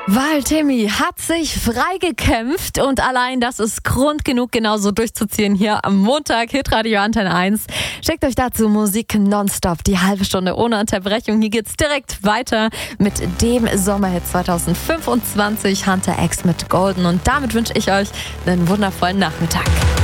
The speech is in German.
Waltemi hat sich freigekämpft und allein das ist Grund genug, genauso durchzuziehen hier am Montag, Hitradio Antenne 1. Schickt euch dazu Musik nonstop, die halbe Stunde ohne Unterbrechung. Hier geht's direkt weiter mit dem Sommerhit 2025, Hunter X mit Golden. Und damit wünsche ich euch einen wundervollen Nachmittag.